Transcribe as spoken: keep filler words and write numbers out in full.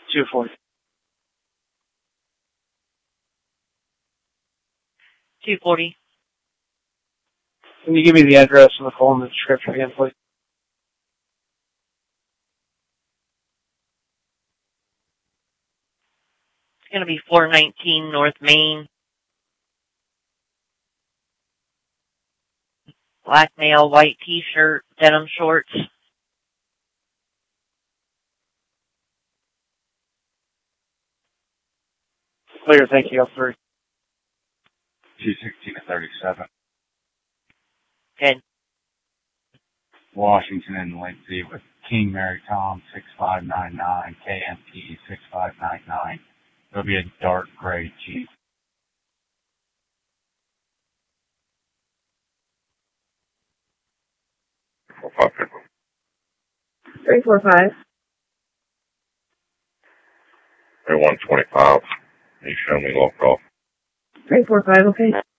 two forty. two forty. Can you give me the address and the phone and the description again, please? It's going to be four nineteen North Main. Black male, white t-shirt, denim shorts. Clear, thank you. Up three. two sixteen to thirty-seven. Good. Washington and Lindsay with King Mary Tom six five nine nine, K M T six five nine nine. It'll be a dark gray Jeep. three four five. one twenty-five. You show me local. three four five, okay.